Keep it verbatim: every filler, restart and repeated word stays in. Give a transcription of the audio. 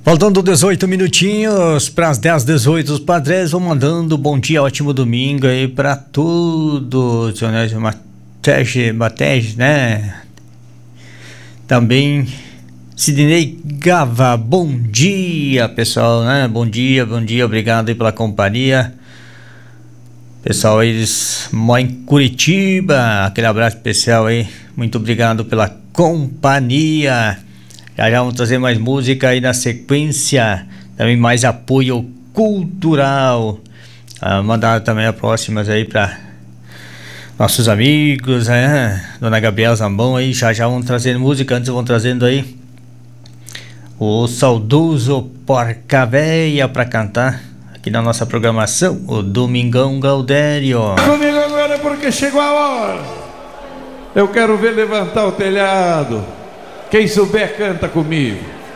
Faltando dezoito minutinhos para as dez, dezoito, os padres vão mandando bom dia, ótimo domingo aí para todos. Matege, Matege, né? Também Sidney Gava, bom dia, pessoal, né? Bom dia, bom dia, obrigado aí pela companhia. Pessoal, eles moram em Curitiba, aquele abraço especial aí, muito obrigado pela companhia. Já já vamos trazer mais música aí na sequência, também mais apoio cultural. Ah, mandar também as próximas aí para nossos amigos, né? Dona Gabriela Zambão aí, já já vamos trazendo música, antes vão trazendo aí o saudoso Porca Véia para cantar aqui na nossa programação, o Domingão Gaudério. Comigo agora porque chegou a hora. Eu quero ver levantar o telhado. Quem souber canta comigo.